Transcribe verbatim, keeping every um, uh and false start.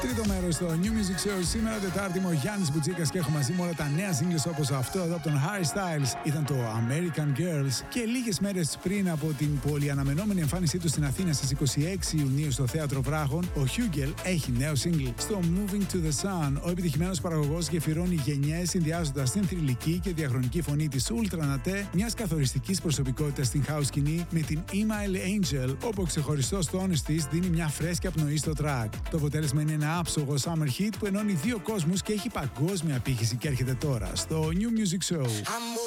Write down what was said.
Τρίτο μέρος στο New Music Show. Σήμερα Τετάρτη είμαι ο Γιάννης Μπουτζίκας και έχω μαζί μου όλα τα νέα singles όπως αυτό εδώ από τον Harry Styles. Ήταν το American Girls. Και λίγες μέρες πριν από την πολυαναμενόμενη εμφάνισή του στην Αθήνα στις είκοσι έξι Ιουνίου στο Θέατρο Βράχων, ο Hugel έχει νέο single. Στο Moving to the Sun, ο επιτυχημένος παραγωγός γεφυρώνει γενιές συνδυάζοντας την θρυλική και διαχρονική φωνή της Ultra Naté, μιας καθοριστικής προσωπικότητας στην house σκηνή, με την Email Angel, όπου ο ξεχωριστός τόνος της δίνει μια φρέσκια πνοή στο track. Το αποτέλεσμα είναι ένα άψογο summer hit που ενώνει δύο κόσμους και έχει παγκόσμια απήχηση και έρχεται τώρα στο New Music Show.